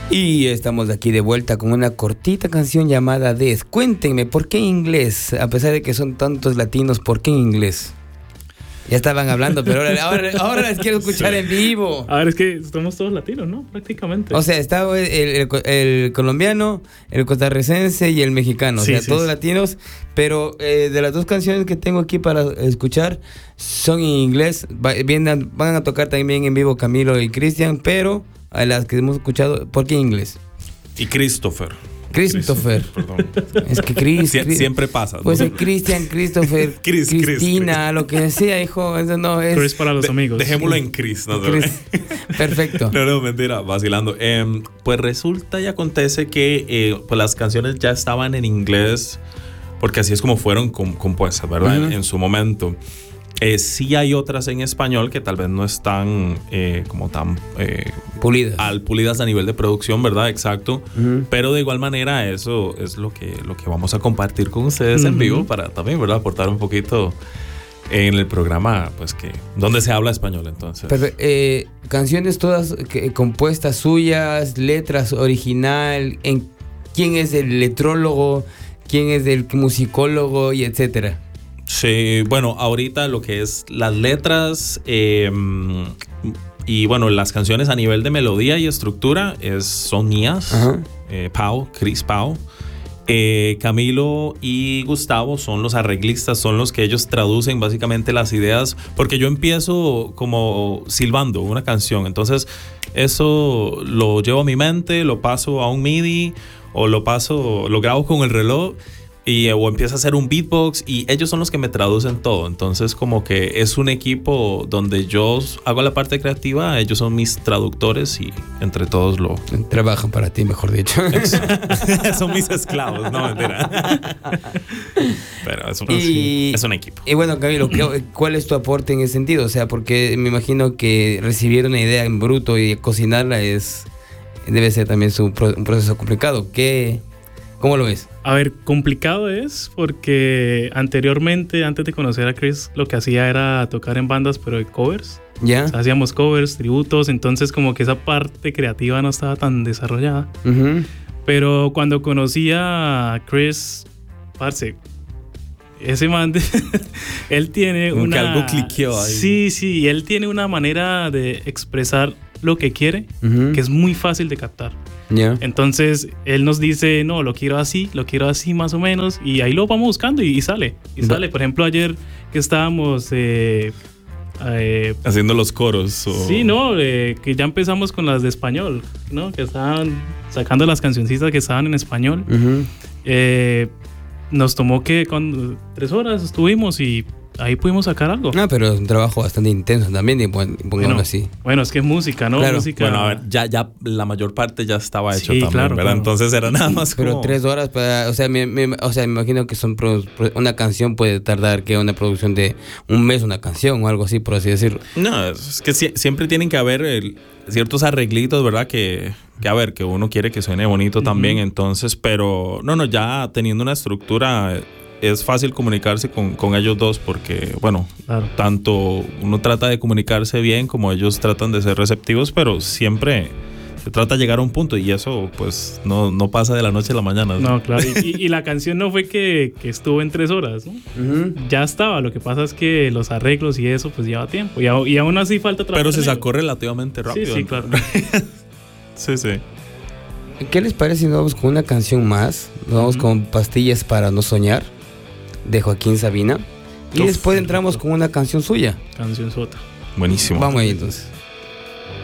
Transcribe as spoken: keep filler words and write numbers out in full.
Y estamos aquí de vuelta con una cortita canción llamada Des. Cuéntenme, ¿por qué en inglés? A pesar de que son tantos latinos, ¿por qué en inglés? Ya estaban hablando, pero ahora, ahora, ahora las quiero escuchar sí. en vivo. A ver, es que somos todos latinos, ¿no? Prácticamente. O sea, está el, el, el colombiano, el costarricense y el mexicano. Sí, o sea, sí, todos sí. latinos. Pero eh, de las dos canciones que tengo aquí para escuchar son en inglés. Va, vienen, van a tocar también en vivo Camilo y Cristian, pero a las que hemos escuchado, ¿por qué en inglés? Y Christopher. Christopher. Perdón. Es que Chris, Sie- Chris siempre pasa, ¿no? Pues Cristian, Christopher, Chris, Cristina, Chris, lo que sea, hijo. Eso no es. Chris para los De- amigos. Dejémoslo en Chris, ¿no? Chris. Perfecto. No, no, mentira, vacilando. Eh, pues resulta y acontece que eh, pues las canciones ya estaban en inglés, porque así es como fueron com- compuestas, ¿verdad? Uh-huh. en, en su momento. Eh, sí hay otras en español que tal vez no están eh, como tan eh, pulidas. Al, pulidas a nivel de producción, ¿verdad? Exacto. Uh-huh. Pero de igual manera eso es lo que, lo que vamos a compartir con ustedes uh-huh. en vivo para también, ¿verdad? Aportar un poquito en el programa, pues que donde se habla español, entonces. Pero, eh, canciones todas que, compuestas suyas, letras original, en quién es el letrólogo, quién es el musicólogo y etcétera. Sí, bueno, ahorita lo que es las letras eh, y bueno, las canciones a nivel de melodía y estructura es, son mías, uh-huh. eh, Pau, Chris Pau. Eh, Camilo y Gustavo son los arreglistas, son los que ellos traducen básicamente las ideas, porque yo empiezo como silbando una canción, entonces eso lo llevo a mi mente, lo paso a un MIDI o lo paso, lo grabo con el reloj. Y, o empieza a hacer un beatbox y ellos son los que me traducen todo. Entonces como que es un equipo donde yo hago la parte creativa, ellos son mis traductores y entre todos lo... Trabajan para ti, mejor dicho. Son mis esclavos, no, mentira. Pero es un, y, es un equipo. Y bueno, Camilo, ¿cuál es tu aporte en ese sentido? O sea, porque me imagino que recibir una idea en bruto y cocinarla es debe ser también su, un proceso complicado. ¿Qué... ¿Cómo lo ves? A ver, complicado es porque anteriormente, antes de conocer a Chris, lo que hacía era tocar en bandas, pero de covers. ¿Ya? O sea, hacíamos covers, tributos, entonces como que esa parte creativa no estaba tan desarrollada. Uh-huh. Pero cuando conocí a Chris, parce, ese man, de, él tiene como una... que algo cliqueó ahí. Sí, sí, él tiene una manera de expresar lo que quiere, uh-huh. que es muy fácil de captar. Yeah. Entonces él nos dice, no, lo quiero así, lo quiero así más o menos, y ahí lo vamos buscando y, y sale, y sale. Por ejemplo, ayer que estábamos eh, eh, haciendo los coros. O... Sí, no, eh, que ya empezamos con las de español, ¿no? Que estaban sacando las cancioncitas que estaban en español. Uh-huh. Eh, nos tomó que con tres horas estuvimos y ahí pudimos sacar algo. No, pero es un trabajo bastante intenso también, y pongámoslo bueno, así. Bueno, es que es música, ¿no? Claro. Música... Bueno, a ver, ya, ya la mayor parte ya estaba hecho sí, también, claro, ¿verdad? claro. Entonces era nada más como... Pero tres horas para... O sea, me, me, o sea, me imagino que son pro, pro, una canción puede tardar que una producción de un mes, una canción o algo así, por así decirlo. No, es que si, siempre tienen que haber el, ciertos arreglitos, ¿verdad? Que, que a ver, que uno quiere que suene bonito uh-huh. también, entonces, pero no, no, ya teniendo una estructura... Es fácil comunicarse con, con ellos dos porque, bueno, claro. tanto uno trata de comunicarse bien como ellos tratan de ser receptivos, pero siempre se trata de llegar a un punto y eso pues no, no pasa de la noche a la mañana. No, no claro. Y, y la canción no fue que, que estuvo en tres horas, ¿no? Uh-huh. Ya estaba. Lo que pasa es que los arreglos y eso pues lleva tiempo. Y, a, y aún así falta trabajar. Pero se sacó relativamente rápido. Sí, sí, claro. sí, sí. ¿Qué les parece si nos vamos con una canción más? Nos vamos uh-huh. con Pastillas para no soñar, de Joaquín Sabina. Y Uf, después entramos con una canción suya. Canción sota. Buenísimo. Vamos ahí entonces.